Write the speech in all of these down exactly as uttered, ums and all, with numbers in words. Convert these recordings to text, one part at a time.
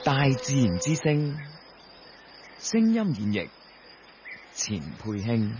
大自然之聲，聲音演繹錢佩興。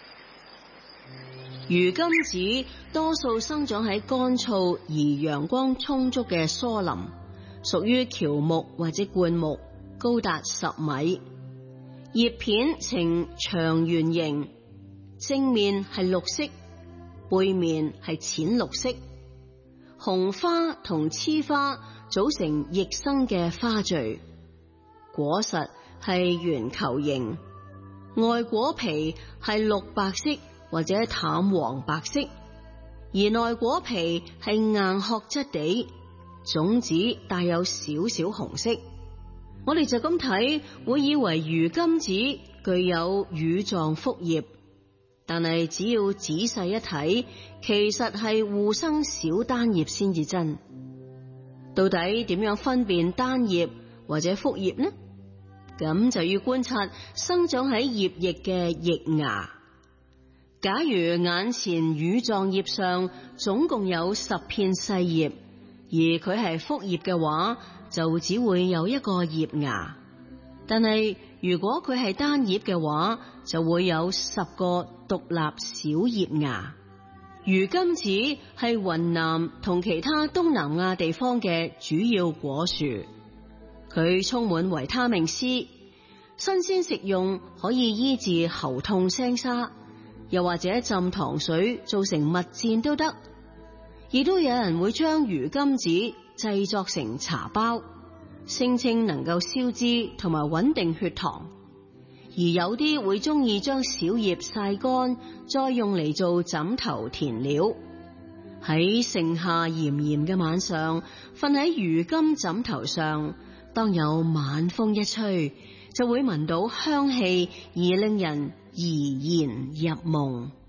魚金子多數生長喺乾燥而陽光充足嘅疏林，屬於喬木或者灌木，高達十米。葉片呈長圓形，正面係綠色，背面係淺綠色。雄花同雌花組成逆生嘅花序，果實係圓球形，外果皮係綠白色或者淡黃白色，而內果皮係硬殼質地，種子帶有少少紅色。我哋就咁睇，會以為魚金子具有乳狀複葉，但係只要仔細一睇，其實係互生小單葉先至真。到底點樣分辨單葉或者複葉呢？咁就要觀察生長喺葉翼嘅翼芽。假如眼前乳狀葉上總共有十片細葉，而佢係複葉嘅話，就只會有一個葉芽。但係如果佢係單葉嘅話，就會有十個獨立小葉芽。魚金子係雲南同其他東南亞地方嘅主要果樹，佢充滿維他命 C， 新鮮食用可以醫治喉痛聲沙，又或者浸糖水做成蜜餞都得。亦都有人會將魚金子製作成茶包，聲稱能夠消脂同埋穩定血糖。而有啲會中意將小葉曬乾，再用嚟做枕頭填料。喺盛夏炎炎嘅晚上，瞓喺魚金枕頭上，當有晚風一吹，就會聞到香氣而令人怡然入夢。